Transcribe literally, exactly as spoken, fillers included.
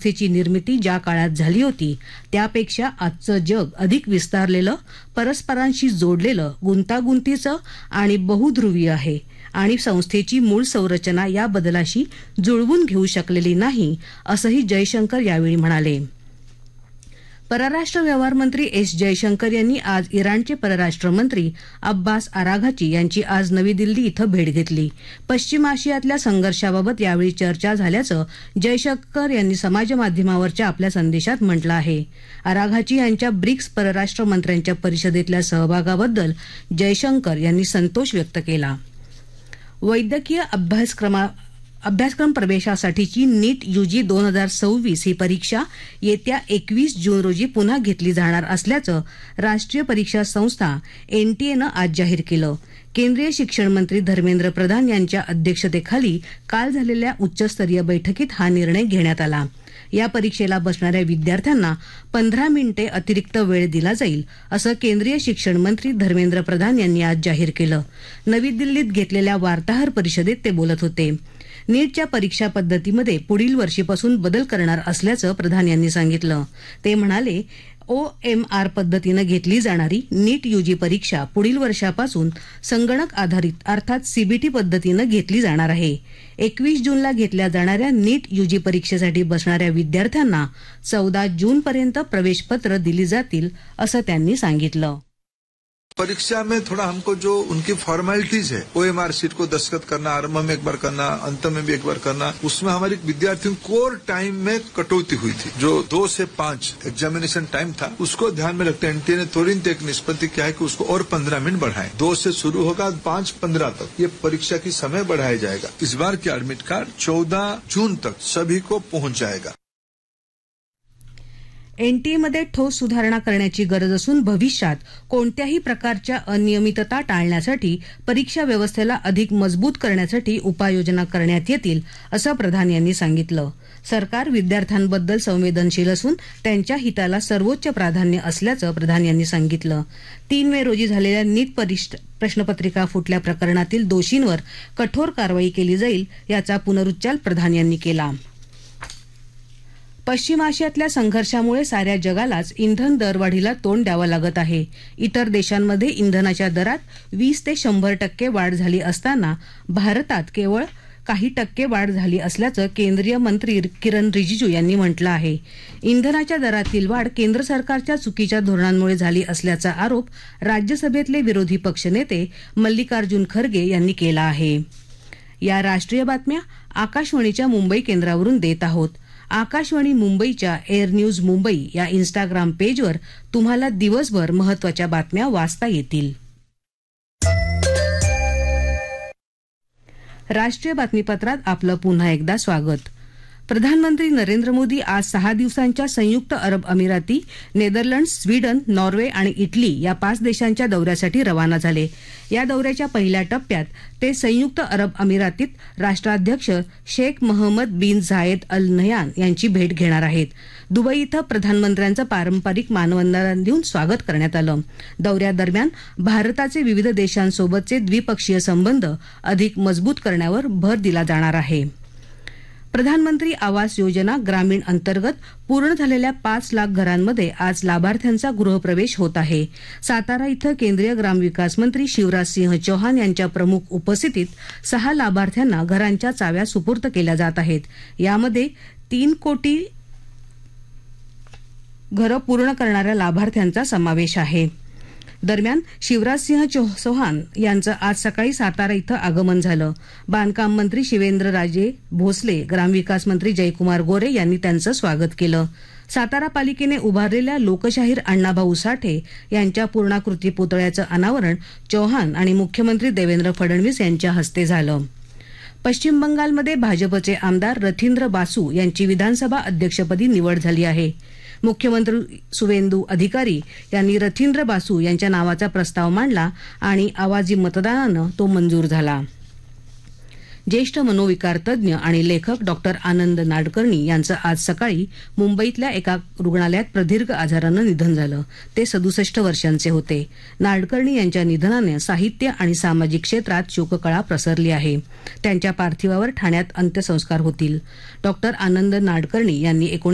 व्यवस्थेची निर्मिती ज्या काळात झाली होती त्यापेक्षा आजचं जग अधिक विस्तारलेलं, परस्परांशी जोडलेलं, गुंतागुंतीचं आणि बहुध्रुवीय आहे आणि संस्थेची मूळ संरचना या बदलाशी जुळवून घेऊ शकलेली नाही, असंही जयशंकर यावेळी म्हणाले. परराष्ट्र व्यवहार मंत्री एस जयशंकर यांनी आज इराणचे परराष्ट्र मंत्री अब्बास आराघची यांची आज नवी दिल्ली इथं भेट घेतली. पश्चिम आशियातल्या संघर्षाबाबत यावेळी चर्चा झाल्याचं जयशंकर यांनी समाजमाध्यमावरच्या आपल्या संदेशात म्हटलं आहे. आराघची यांच्या ब्रिक्स परराष्ट्र मंत्र्यांच्या परिषदेतल्या सहभागाबद्दल जयशंकर यांनी संतोष व्यक्त केला. वैद्यकीय अभ्यासक्रमा अभ्यासक्रम प्रवेशासाठीची नीट यूजी दोन हजार सव्वीस ही परीक्षा येत्या एकवीस जून रोजी पुन्हा घेतली जाणार असल्याचं राष्ट्रीय परीक्षा संस्था एनटीएनं आज जाहीर केलं. केंद्रीय शिक्षण मंत्री धर्मेंद्र प्रधान यांच्या अध्यक्षतेखाली काल झालेल्या उच्चस्तरीय बैठकीत हा निर्णय घेण्यात आला. या परीक्षेला बसणाऱ्या विद्यार्थ्यांना पंधरा मिनिटे अतिरिक्त वेळ दिला जाईल, असं केंद्रीय शिक्षण मंत्री धर्मेंद्र प्रधान यांनी आज जाहीर केलं. नवी दिल्लीत घेतलेल्या वार्ताहर परिषदेत ते बोलत होते. नीटच्या परीक्षा पद्धतीमध्ये पुढील वर्षीपासून बदल करणार असल्याचं प्रधान यांनी सांगितलं. ते म्हणाले, ओएमआर पद्धतीनं घेतली जाणारी नीट यूजी परीक्षा पुढील वर्षापासून संगणक आधारित अर्थात सीबीटी पद्धतीनं घेतली जाणार आहे. एकवीस जूनला घेतल्या जाणाऱ्या नीट यूजी परीक्षेसाठी बसणाऱ्या विद्यार्थ्यांना चौदा जूनपर्यंत प्रवेशपत्र दिली जातील, असं त्यांनी सांगितलं. परीक्षा में थोड़ा हमको जो उनकी फॉर्मेलिटीज है, ओएमआर सीट को दस्तखत करना, आरंभ में एक बार करना, अंत में भी एक बार करना, उसमें हमारी विद्यार्थियों कोर टाइम में कटौती हुई थी. जो दो से पांच एग्जामिनेशन टाइम था उसको ध्यान में रखते एनटीए ने तुरंत एक निष्पत्ति किया है कि उसको और पंद्रह मिनट बढ़ाएं. दो से शुरू होगा, पांच पंद्रह तक ये परीक्षा की समय बढ़ाया जाएगा. इस बार की एडमिट कार्ड चौदह जून तक सभी को पहुंच जाएगा. एनटीएमध्ये ठोस सुधारणा करण्याची गरज असून भविष्यात कोणत्याही प्रकारच्या अनियमितता टाळण्यासाठी परीक्षा व्यवस्थेला अधिक मजबूत करण्यासाठी उपाययोजना करण्यात येतील, असं प्रधान यांनी सांगितलं. सरकार विद्यार्थ्यांबद्दल संवेदनशील असून त्यांच्या हिताला सर्वोच्च प्राधान्य असल्याचं प्रधान यांनी सांगितलं. तीन मे रोजी झालेल्या नीट प्रश्नपत्रिका फुटल्या प्रकरणातील दोषींवर कठोर कारवाई केली जाईल, याचा पुनरुच्चार प्रधान यांनी केला. पश्चिम आशियातल्या संघर्षामुळे साऱ्या जगालाच इंधन दरवाढीला तोंड द्यावं लागत आहे. इतर देशांमध्ये इंधनाच्या दरात वीस ते शंभर टक्के वाढ झाली असताना भारतात केवळ काही टक्के वाढ झाली असल्याचं केंद्रीय मंत्री किरण रिजिजू यांनी म्हटलं आहे. इंधनाच्या दरातील वाढ केंद्र सरकारच्या चुकीच्या धोरणांमुळे झाली असल्याचा आरोप राज्यसभेतले विरोधी पक्षनेते मल्लिकार्जुन खरगे यांनी केला आहे. या राष्ट्रीय बातम्या आकाशवाणीच्या मुंबई केंद्रावरून देत आहोत. आकाशवाणी मुंबईच्या एअर न्यूज मुंबई या इन्स्टाग्राम पेजवर तुम्हाला दिवसभर महत्त्वाच्या बातम्या वाचता येतील. राष्ट्रीय बातमीपत्रात आपलं पुन्हा एकदा स्वागत. प्रधानमंत्री नरेंद्र मोदी आज सहा दिवसांच्या संयुक्त अरब अमिराती, नेदरलँड्स, स्वीडन, नॉर्वे आणि इटली या पाच देशांच्या दौऱ्यासाठी रवाना झाले. या दौऱ्याच्या पहिल्या टप्प्यात ते संयुक्त अरब अमिरातीत राष्ट्राध्यक्ष शेख मोहम्मद बिन झायेद अल नह्यान यांची भेट घेणार आहेत. दुबई इथं प्रधानमंत्र्यांचं पारंपरिक मानवंदना देऊन स्वागत करण्यात आलं. दौऱ्यादरम्यान भारताचे विविध देशांसोबतचे द्विपक्षीय संबंध अधिक मजबूत करण्यावर भर दिला जाणार आहे. प्रधानमंत्री आवास योजना ग्रामीण अंतर्गत पूर्ण झालेल्या पाच लाख घरांमध्ये आज लाभार्थ्यांचा गृहप्रवेश होत आहे. सातारा इथं केंद्रीय ग्रामविकास मंत्री शिवराज सिंह चौहान यांच्या प्रमुख उपस्थितीत सहा लाभार्थ्यांना घरांच्या चाव्या सुपूर्द केल्या जात आहेत. यामध्ये तीन कोटी घरं पूर्ण करणाऱ्या लाभार्थ्यांचा समावेश आहे. दरम्यान शिवराजसिंह चौहान यांचं आज सकाळी सातारा इथं आगमन झालं. बांधकाम मंत्री शिवेंद्रराजे भोसले, ग्रामविकास मंत्री जयकुमार गोरे यांनी त्यांचं स्वागत केलं. सातारा पालिकेने उभारलेल्या लोकशाहीर अण्णाभाऊ साठे यांच्या पूर्णाकृती पुतळ्याचं अनावरण चौहान आणि मुख्यमंत्री देवेंद्र फडणवीस यांच्या हस्ते झालं. पश्चिम बंगालमध्ये भाजपचे आमदार रथींद्र बासू यांची विधानसभा अध्यक्षपदी निवड झाली आहे. मुख्यमंत्री सुवेंदू अधिकारी यांनी रथींद्र बासू यांच्या नावाचा प्रस्ताव मांडला आणि आवाजी मतदानानं तो मंजूर झाला. ज्येष्ठ मनोविकार तज्ज्ञ आणि लेखक डॉक्टर आनंद नाडकर्णी यांचं आज सकाळी मुंबईतल्या एका रुग्णालयात प्रदीर्घ आजारानं निधन झालं. ते सदुसष्ट वर्षांचे होते. नाडकर्णी यांच्या निधनाने साहित्य आणि सामाजिक क्षेत्रात शोककळा प्रसरली आहे. त्यांच्या पार्थिवावर ठाण्यात अंत्यसंस्कार होतील. डॉक्टर आनंद नाडकर्णी यांनी